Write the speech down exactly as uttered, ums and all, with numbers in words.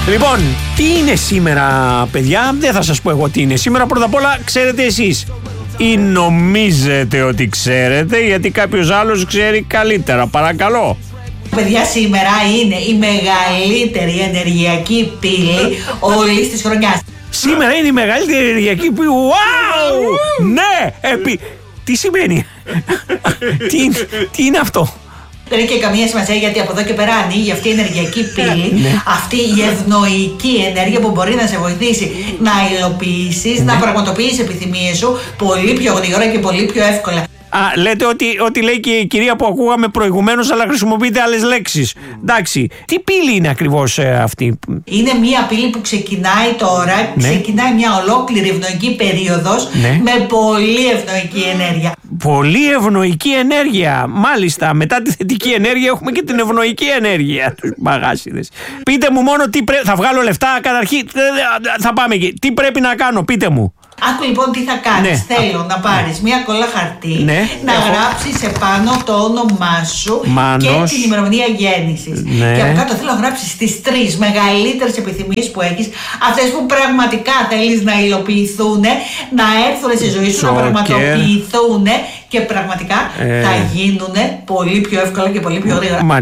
Λοιπόν, τι είναι σήμερα, παιδιά? Δεν θα σας πω εγώ τι είναι σήμερα. Πρώτα απ' όλα, ξέρετε εσείς ή νομίζετε ότι ξέρετε, γιατί κάποιος άλλος ξέρει καλύτερα? Παρακαλώ. Παιδιά, σήμερα είναι η μεγαλύτερη ενεργειακή πύλη όλης της χρονιάς. Σήμερα είναι η μεγαλύτερη ενεργειακή πύλη. Wow! Ναι! Επί... Τι σημαίνει? τι, τι είναι αυτό? Δεν έχει και καμία σημασία, γιατί από εδώ και πέρα ανοίγει αυτή η ενεργειακή πύλη, ναι. αυτή η ευνοϊκή ενέργεια που μπορεί να σε βοηθήσει να υλοποιήσεις, ναι. να πραγματοποιήσεις επιθυμίες σου πολύ πιο γρήγορα και πολύ πιο εύκολα. Α, λέτε ότι, ότι λέει και η κυρία που ακούγαμε προηγουμένως, αλλά χρησιμοποιείτε άλλες λέξεις. Εντάξει, τι πύλη είναι ακριβώς ε, αυτή? Είναι μια πύλη που ξεκινάει τώρα, ναι. ξεκινάει μια ολόκληρη ευνοϊκή περίοδος, ναι. με πολύ ευνοϊκή ενέργεια. Πολύ ευνοϊκή ενέργεια. Μάλιστα, μετά τη θετική ενέργεια έχουμε και την ευνοϊκή ενέργεια. Τους μαγάσιδες. Πείτε μου μόνο τι πρέπει. Θα βγάλω λεφτά καταρχήν. Θα πάμε εκεί. Τι πρέπει να κάνω, πείτε μου. Άκου λοιπόν τι θα κάνεις. Ναι. Θέλω να πάρεις ναι. μια κόλλα χαρτί, ναι. να Έχω... γράψεις επάνω το όνομά σου Μάνος. και την ημερομηνία γέννησης. Ναι. Και από κάτω θέλω να γράψεις τις τρεις μεγαλύτερες επιθυμίες που έχεις, αυτές που πραγματικά θέλεις να υλοποιηθούν, να έρθουν στη ζωή σου, Σοκέρ. να πραγματοποιηθούν και πραγματικά ε... θα γίνουν πολύ πιο εύκολα και πολύ πιο γρήγορα.